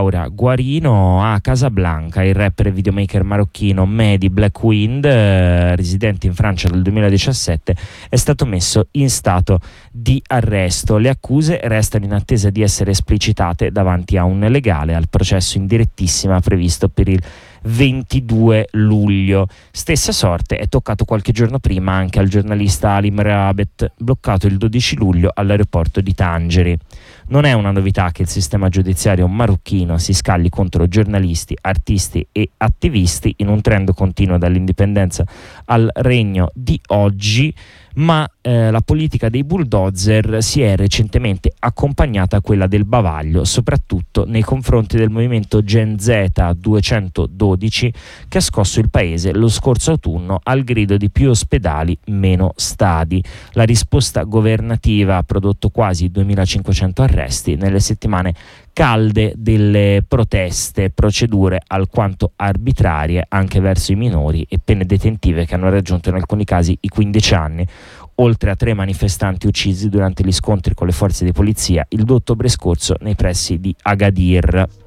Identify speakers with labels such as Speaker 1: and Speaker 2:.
Speaker 1: Laura Guarino. A Casablanca il rapper e videomaker marocchino Mehdi Black Wind, residente in Francia dal 2017, è stato messo in stato di arresto. Le accuse restano in attesa di essere esplicitate davanti a un legale al processo in direttissima previsto per il 22 luglio. Stessa sorte è toccato qualche giorno prima anche al giornalista Ali Mrabet, bloccato il 12 luglio all'aeroporto di Tangeri. Non è una novità che il sistema giudiziario marocchino si scagli contro giornalisti, artisti e attivisti in un trend continuo dall'indipendenza al regno di oggi, ma la politica dei bulldozer si è recentemente accompagnata a quella del bavaglio, soprattutto nei confronti del movimento Gen Z 212 che ha scosso il paese lo scorso autunno al grido di più ospedali, meno stadi. La risposta governativa ha prodotto quasi 2500 arresti nelle settimane calde delle proteste, procedure alquanto arbitrarie anche verso i minori e pene detentive che hanno raggiunto in alcuni casi i 15 anni, oltre a 3 manifestanti uccisi durante gli scontri con le forze di polizia il 2 ottobre scorso nei pressi di Agadir.